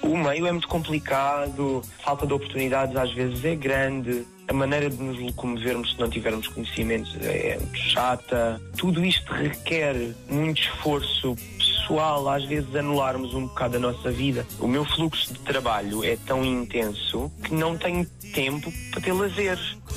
O meio é muito complicado, a falta de oportunidades às vezes é grande, a maneira de nos locomovermos se não tivermos conhecimentos é muito chata. Tudo isto requer muito esforço pessoal, às vezes anularmos um bocado a nossa vida. O meu fluxo de trabalho é tão intenso que não tenho tempo para ter lazer.